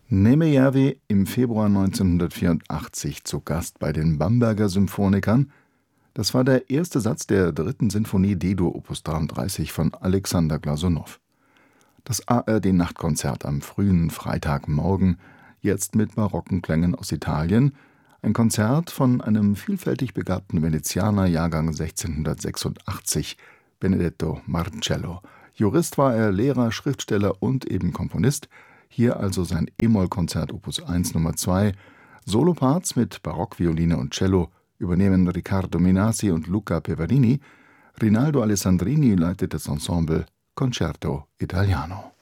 Nemejärvi im Februar 1984 zu Gast bei den Bamberger Symphonikern. Das war der erste Satz der 3. Sinfonie D-Dur Opus 33 von Alexander Glasunow. Das ARD-Nachtkonzert am frühen Freitagmorgen, jetzt mit barocken Klängen aus Italien. Ein Konzert von einem vielfältig begabten Venezianer, Jahrgang 1686, Benedetto Marcello. Jurist war er, Lehrer, Schriftsteller und eben Komponist. Hier also sein E-Moll-Konzert Opus 1 Nummer 2. Soloparts mit Barockvioline und Cello übernehmen Riccardo Minasi und Luca Peverini. Rinaldo Alessandrini leitet das Ensemble Concerto Italiano.